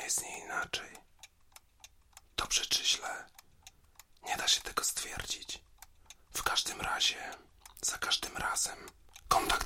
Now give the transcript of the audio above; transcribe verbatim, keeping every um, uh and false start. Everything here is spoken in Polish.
jest z niej inaczej. Dobrze czy źle? Nie da się tego stwierdzić. W każdym razie, za każdym razem kontakt